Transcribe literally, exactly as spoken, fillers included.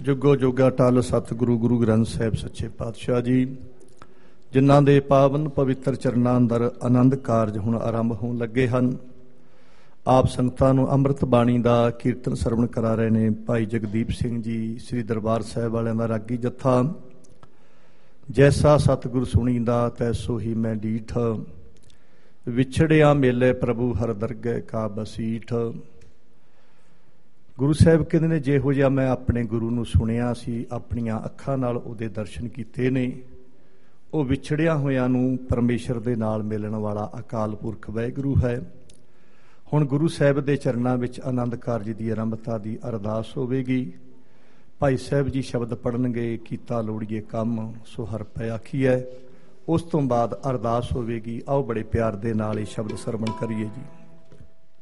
ਜੁਗੋ ਜੋਗਾ ਟਲ ਸਤਿਗੁਰੂ ਗੁਰੂ ਗ੍ਰੰਥ ਸਾਹਿਬ ਸੱਚੇ ਪਾਤਸ਼ਾਹ ਜੀ, ਜਿਨ੍ਹਾਂ ਦੇ ਪਾਵਨ ਪਵਿੱਤਰ ਚਰਨਾਂ ਅੰਦਰ ਆਨੰਦ ਕਾਰਜ ਹੁਣ ਆਰੰਭ ਹੋਣ ਲੱਗੇ ਹਨ। ਆਪ ਸੰਗਤਾਂ ਨੂੰ ਅੰਮ੍ਰਿਤ ਬਾਣੀ ਦਾ ਕੀਰਤਨ ਸਰਵਣ ਕਰਾ ਰਹੇ ਨੇ ਭਾਈ ਜਗਦੀਪ ਸਿੰਘ ਜੀ, ਸ੍ਰੀ ਦਰਬਾਰ ਸਾਹਿਬ ਵਾਲਿਆਂ ਦਾ ਰਾਗੀ ਜੱਥਾ। ਜੈਸਾ ਸਤਿਗੁਰ ਸੁਣੀਂਦਾ ਤੈਸੋ ਹੀ ਮੈਂ ਡੀਠ, ਵਿਛੜਿਆ ਮੇਲੇ ਪ੍ਰਭੂ ਹਰ ਦਰਗਹਿ ਕਾ ਬਸੀਠ। ਗੁਰੂ ਸਾਹਿਬ ਕਹਿੰਦੇ ਨੇ, ਜਿਹੋ ਜਿਹਾ ਮੈਂ ਆਪਣੇ ਗੁਰੂ ਨੂੰ ਸੁਣਿਆ ਸੀ, ਆਪਣੀਆਂ ਅੱਖਾਂ ਨਾਲ ਉਹਦੇ ਦਰਸ਼ਨ ਕੀਤੇ ਨੇ, ਉਹ ਵਿਛੜਿਆ ਹੋਇਆਂ ਨੂੰ ਪਰਮੇਸ਼ਰ ਦੇ ਨਾਲ ਮਿਲਣ ਵਾਲਾ ਅਕਾਲ ਪੁਰਖ ਵਾਹਿਗੁਰੂ ਹੈ। ਹੁਣ ਗੁਰੂ ਸਾਹਿਬ ਦੇ ਚਰਨਾਂ ਵਿੱਚ ਆਨੰਦ ਕਾਰਜ ਦੀ ਆਰੰਭਤਾ ਦੀ ਅਰਦਾਸ ਹੋਵੇਗੀ। ਭਾਈ ਸਾਹਿਬ ਜੀ ਸ਼ਬਦ ਪੜ੍ਹਨਗੇ, ਕੀਤਾ ਲੋੜੀਏ ਕੰਮ ਸੋ ਹਰ ਪੈ ਆਖੀਐ। ਉਸ ਤੋਂ ਬਾਅਦ ਅਰਦਾਸ ਹੋਵੇਗੀ। ਆਓ ਬੜੇ ਪਿਆਰ ਦੇ ਨਾਲ ਇਹ ਸ਼ਬਦ ਸਰਵਣ ਕਰੀਏ ਜੀ।